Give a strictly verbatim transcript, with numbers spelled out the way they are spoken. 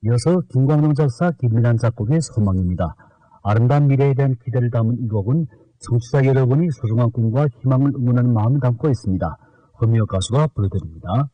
이어서 김광룡 작사, 김민환 작곡의 소망입니다. 아름다운 미래에 대한 기대를 담은 이 곡은 청취자 여러분이 소중한 꿈과 희망을 응원하는 마음을 담고 있습니다. 허미역 가수가 불러드립니다.